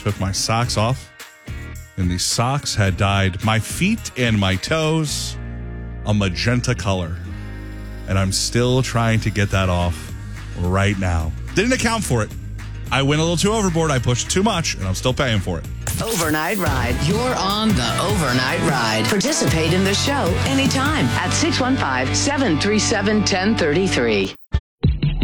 took my socks off, and the socks had dyed my feet and my toes a magenta color. And I'm still trying to get that off right now. Didn't account for it. I went a little too overboard. I pushed too much, and I'm still paying for it. Overnight Ride. You're on the Overnight Ride. Participate in the show anytime at 615-737-1033.